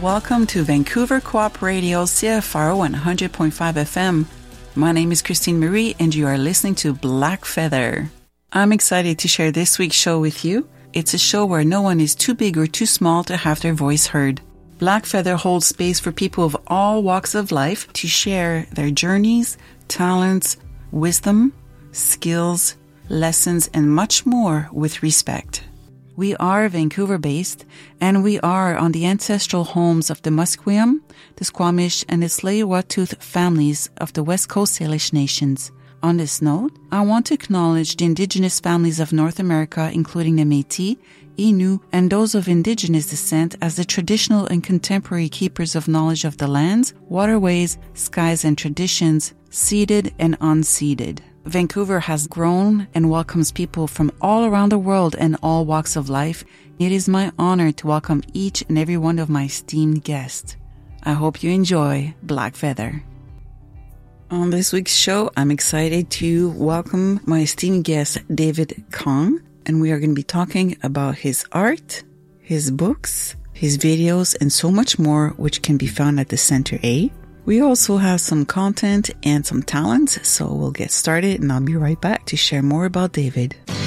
Welcome to Vancouver Co-op Radio CFRO 100.5 FM. My name is Christine Marie and you are listening to Black Feather. I'm excited to share this week's show with you. It's a show where no one is too big or too small to have their voice heard. Black Feather holds space for people of all walks of life to share their journeys, talents, wisdom, skills, lessons, and much more with respect. We are Vancouver-based, and we are on the ancestral homes of the Musqueam, the Squamish, and the Tsleil-Waututh families of the West Coast Salish nations. On this note, I want to acknowledge the Indigenous families of North America, including the Métis, Innu, and those of Indigenous descent as the traditional and contemporary keepers of knowledge of the lands, waterways, skies, and traditions, ceded and unceded. Vancouver has grown and welcomes people from all around the world and all walks of life. It is my honor to welcome each and every one of my esteemed guests. I hope you enjoy Black Feather. On this week's show, I'm excited to welcome my esteemed guest, David Kong, and we are going to be talking about his art, his books, his videos, and so much more, which can be found at the Center A. We also have some content and some talents, so we'll get started and I'll be right back to share more about David.